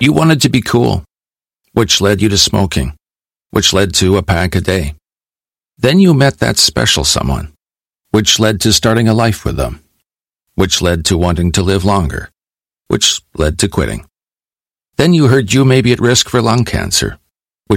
You wanted to be cool, which led you to smoking, which led to a pack a day. Then you met that special someone, which led to starting a life with them, which led to wanting to live longer, which led to quitting. Then you heard you may be at risk for lung cancer,